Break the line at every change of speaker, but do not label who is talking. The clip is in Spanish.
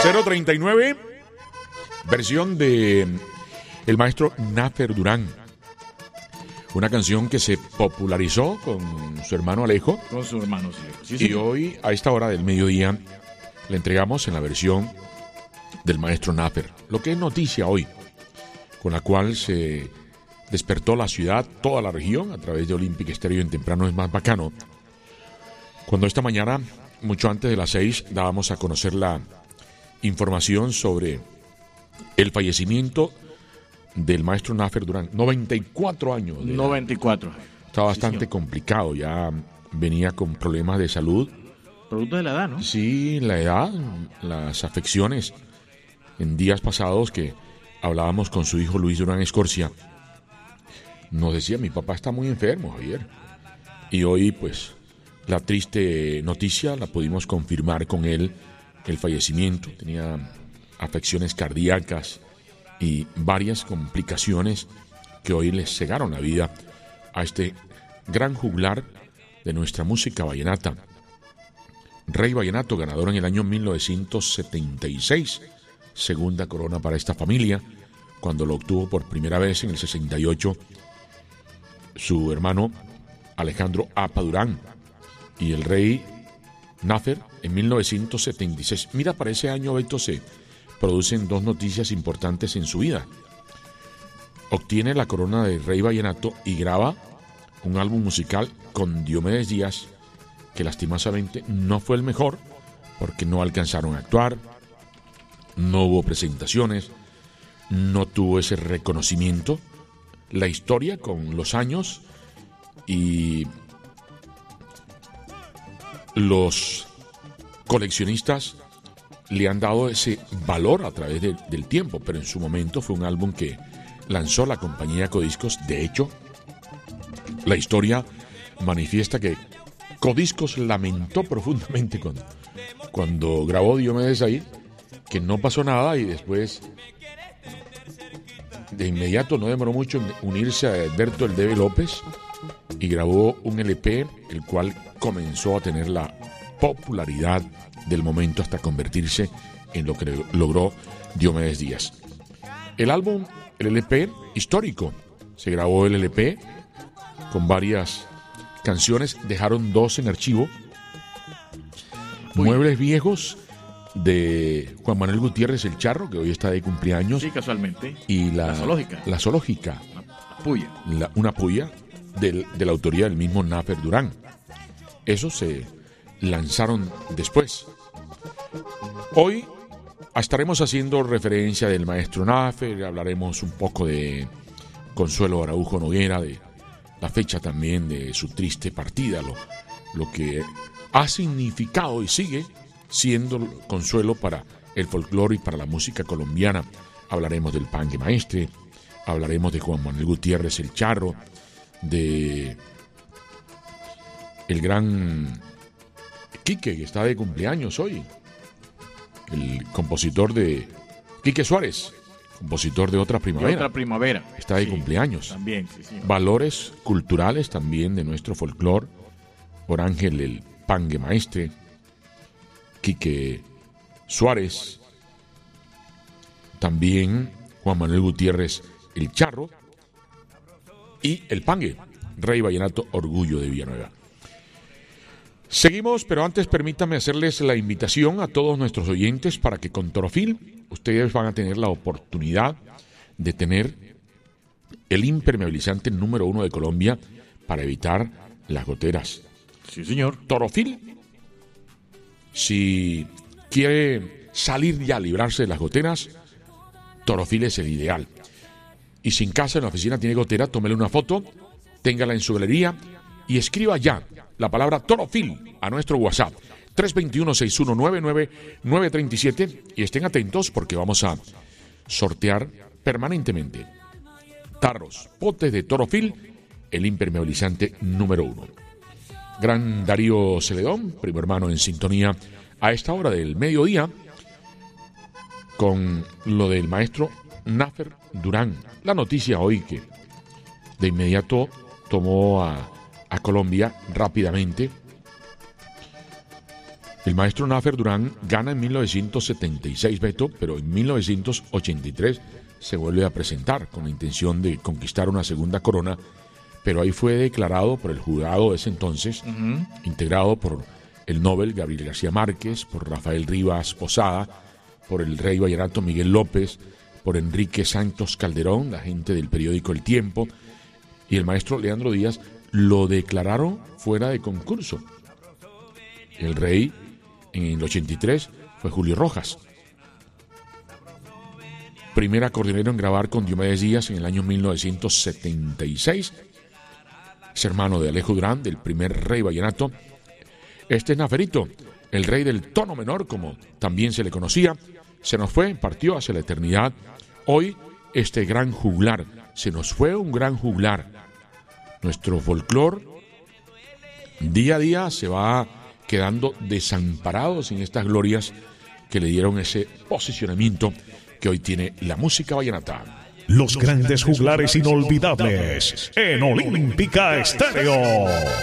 039, versión de el maestro Nafer Durán. Una canción que se popularizó con su hermano Alejo.
Con su hermano, sí.
Y hoy, a esta hora del mediodía, le entregamos en la versión del maestro Nafer. Lo que es noticia hoy, con la cual se despertó la ciudad, toda la región, a través de Olympic Stereo en Temprano es Más Bacano. Cuando esta mañana, mucho antes de las 6, dábamos a conocer la información sobre el fallecimiento del maestro Nafer Durán. 94 años.
94.
Está bastante complicado, ya venía con problemas de salud.
Producto de la edad, ¿no?
Sí, la edad, las afecciones. En días pasados que hablábamos con su hijo Luis Durán Escorcia, nos decía, mi papá está muy enfermo, Javier. Y hoy, pues, la triste noticia la pudimos confirmar con él, el fallecimiento. Tenía afecciones cardíacas y varias complicaciones que hoy le cegaron la vida a este gran juglar de nuestra música vallenata. Rey Vallenato, ganador en el año 1976, segunda corona para esta familia, cuando lo obtuvo por primera vez en el 68 su hermano Alejandro Apa Durán y el rey Nafer en 1976. Mira, para ese año, Beto, se producen dos noticias importantes en su vida. Obtiene la corona de Rey Vallenato y graba un álbum musical con Diomedes Díaz, que lastimosamente no fue el mejor, porque no alcanzaron a actuar, no hubo presentaciones, no tuvo ese reconocimiento. La historia con los años y los coleccionistas le han dado ese valor a través del tiempo, pero en su momento fue un álbum que lanzó la compañía Codiscos. De hecho, la historia manifiesta que Codiscos lamentó profundamente cuando grabó Diomedes ahí, que no pasó nada, y después de inmediato, no demoró mucho en unirse a Alberto El Debe López y grabó un LP, el cual comenzó a tener la popularidad del momento hasta convertirse en lo que logró Diomedes Díaz. El álbum, el LP, histórico. Se grabó el LP con varias canciones, dejaron dos en archivo. Muebles Viejos, de Juan Manuel Gutiérrez El Charro, que hoy está de cumpleaños.
Sí, casualmente.
Y la Zoológica.
Puya.
Una puya de la autoría del mismo Nafer Durán. Esos se lanzaron después. Hoy estaremos haciendo referencia del maestro Nafer, hablaremos un poco de Consuelo Araujo Noguera, de la fecha también de su triste partida, lo que ha significado y sigue siendo Consuelo para el folclore y para la música colombiana. Hablaremos del Pangue Maestre, hablaremos de Juan Manuel Gutiérrez El Charro, de el gran Quique, que está de cumpleaños hoy, el compositor de Quique Suárez, compositor de Otra Primavera. Está de cumpleaños.
También, sí.
Valores culturales también de nuestro folclore, por Ángel el Pangue Maestre, Quique Suárez, también Juan Manuel Gutiérrez El Charro y el Pangue, Rey Vallenato, orgullo de Villanueva. Seguimos, pero antes permítame hacerles la invitación a todos nuestros oyentes para que con Torofil ustedes van a tener la oportunidad de tener el impermeabilizante número 1 de Colombia para evitar las goteras.
Sí, señor.
Torofil, si quiere salir ya, librarse de las goteras, Torofil es el ideal. Y si en casa, en la oficina tiene gotera, tómele una foto, téngala en su galería y escriba ya la palabra Torofil a nuestro WhatsApp 321-6199-937 y estén atentos porque vamos a sortear permanentemente tarros, potes de Torofil, el impermeabilizante número 1. Gran Darío Celedón, primo hermano en sintonía a esta hora del mediodía con lo del maestro Nafer Durán. La noticia hoy que de inmediato tomó a Colombia rápidamente El maestro Nafer Durán gana en 1976, Beto, pero en 1983 se vuelve a presentar con la intención de conquistar una segunda corona, pero ahí fue declarado por el jurado de ese entonces, integrado por el Nobel Gabriel García Márquez, por Rafael Rivas Posada, por el rey vallenato Miguel López, por Enrique Santos Calderón, la gente del periódico El Tiempo, y el maestro Leandro Díaz lo declararon fuera de concurso. El rey en el 83 fue Julio Rojas. Primer acordeonero en grabar con Diomedes Díaz en el año 1976. Es hermano de Alejo Durán, del primer rey vallenato. Este es Naferito, el rey del tono menor, como también se le conocía. Se nos fue, partió hacia la eternidad. Hoy, este gran juglar, se nos fue un gran juglar. Nuestro folclor, día a día, se va quedando desamparado sin estas glorias que le dieron ese posicionamiento que hoy tiene la música vallenata.
Los grandes juglares inolvidables en Olímpica Estéreo.